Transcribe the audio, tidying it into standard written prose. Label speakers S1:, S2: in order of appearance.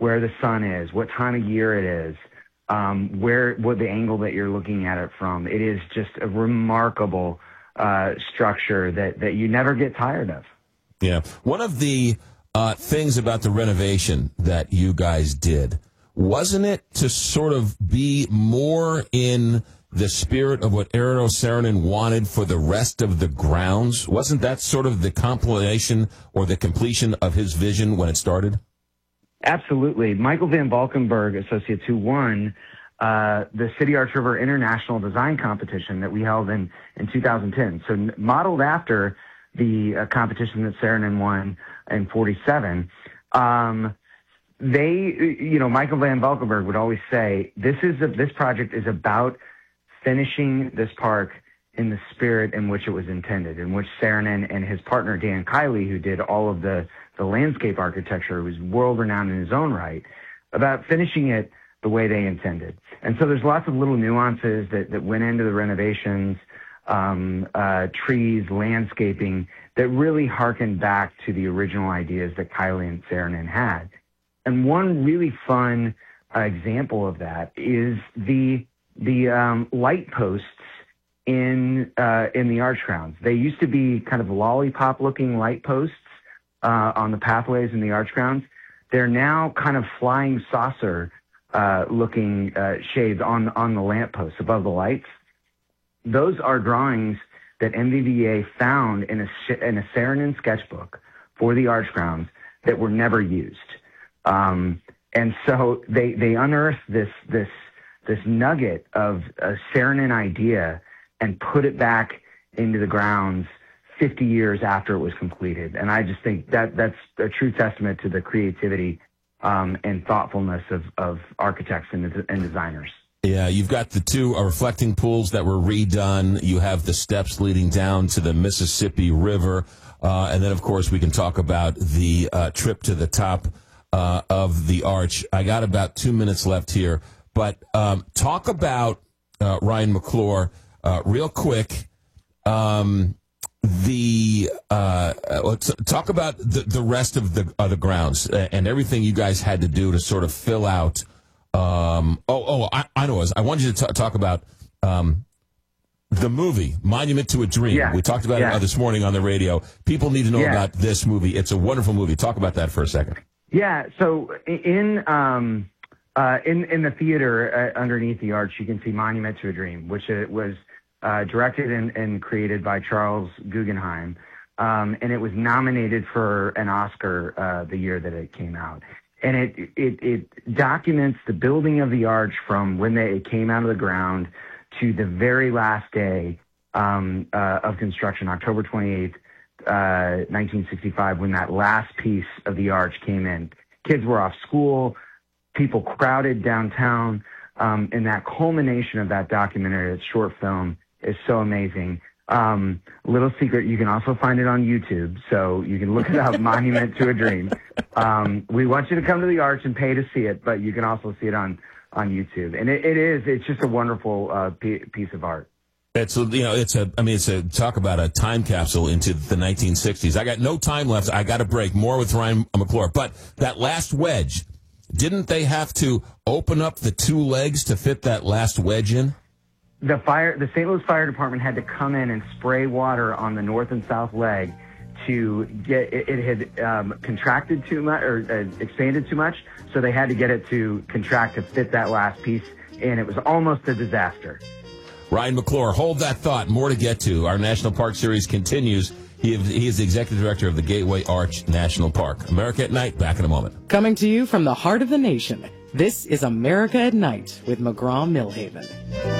S1: where the sun is, what time of year it is, what the angle that you're looking at it from. It is just a remarkable structure that you never get tired of.
S2: Yeah. One of the things about the renovation that you guys did, wasn't it to sort of be more in the spirit of what Eero Saarinen wanted for the rest of the grounds? Wasn't that sort of the compilation or the completion of his vision when it started?
S1: Absolutely. Michael Van Valkenburg Associates, who won the City Arch River International Design Competition that we held in 2010. So modeled after the competition that Saarinen won in 47. Michael Van Valkenburg would always say, this project is about finishing this park in the spirit in which it was intended, in which Saarinen and his partner Dan Kiley, who did all of the landscape architecture, was world-renowned in his own right, about finishing it the way they intended. And so there's lots of little nuances that went into the renovations, trees, landscaping, that really harken back to the original ideas that Kiley and Saarinen had. And one really fun example of that is the light posts in the arch grounds. They used to be kind of lollipop-looking light posts on the pathways in the arch grounds. They're now kind of flying saucer looking shades on the lampposts above the lights. Those are drawings that MVVA found in a Saarinen sketchbook for the arch grounds that were never used. And so they unearthed this nugget of a Saarinen idea and put it back into the grounds 50 years after it was completed. And I just think that's a true testament to the creativity and thoughtfulness of architects and designers.
S2: Yeah, you've got the two reflecting pools that were redone. You have the steps leading down to the Mississippi River. And then, of course, we can talk about the trip to the top of the arch. I got about 2 minutes left here. But talk about, Ryan McClure, real quick, let's talk about the rest of the grounds and everything you guys had to do to sort of fill out. I know. I wanted you to talk about the movie Monument to a Dream.
S1: Yeah.
S2: We talked about it this morning on the radio. People need to know about this movie. It's a wonderful movie. Talk about that for a second.
S1: Yeah. So in the theater underneath the arch, you can see Monument to a Dream, which was directed and created by Charles Guggenheim, and it was nominated for an Oscar the year that it came out. And it documents the building of the arch from when it came out of the ground to the very last day of construction, October 28th, 1965, when that last piece of the arch came in. Kids were off school, people crowded downtown, and that culmination of that documentary, that short film, is so amazing. Little secret, you can also find it on YouTube, so you can look it up, Monument to a Dream. We want you to come to the arch and pay to see it, but you can also see it on YouTube. And it's just a wonderful piece of art.
S2: It's talk about a time capsule into the 1960s. I got no time left. I got a break. More with Ryan McClure. But that last wedge, didn't they have to open up the two legs to fit that last wedge in?
S1: The St. Louis Fire Department had to come in and spray water on the north and south leg to get it had contracted too much or expanded too much, so they had to get it to contract to fit that last piece, and it was almost a disaster.
S2: Ryan McClure, hold that thought. More to get to. Our National Park Series continues. He is the executive director of the Gateway Arch National Park. America at Night, back in a moment.
S3: Coming to you from the heart of the nation, this is America at Night with McGraw-Milhaven.